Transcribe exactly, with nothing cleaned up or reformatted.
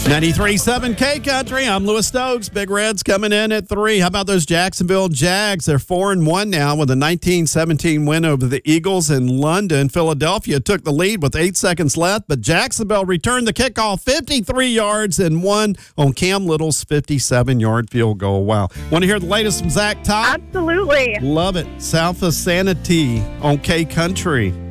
ninety-three point seven K Country. I'm Lewis Stokes. Big Reds coming in at three. How about those Jacksonville Jags? They're four and one now with a nineteen seventeen win over the Eagles in London. Philadelphia took the lead with eight seconds left, but Jacksonville returned the kickoff fifty-three yards and won on Cam Little's fifty-seven yard field goal. Wow. Want to hear the latest from Zach Todd? Absolutely. Love it. South of Santee on K Country.